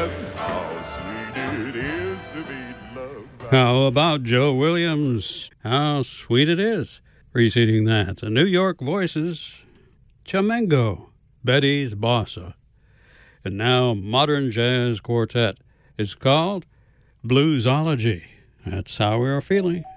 us how sweet it is to be loved. How about Joe Williams? How sweet it is. Preceding that, the New York Voices, Chamengo, Betty's Bossa. And now, modern jazz quartet is called Bluesology. That's how we are feeling.